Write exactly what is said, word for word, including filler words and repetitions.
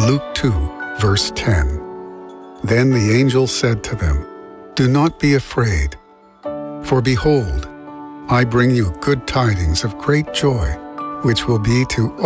Luke two, verse ten. Then the angel said to them, "Do not be afraid, for behold, I bring you good tidings of great joy, which will be to